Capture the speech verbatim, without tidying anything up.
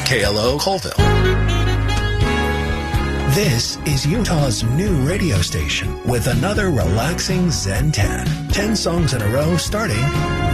K L O Colville. This is Utah's new radio station with another relaxing Zen ten. Ten songs in a row starting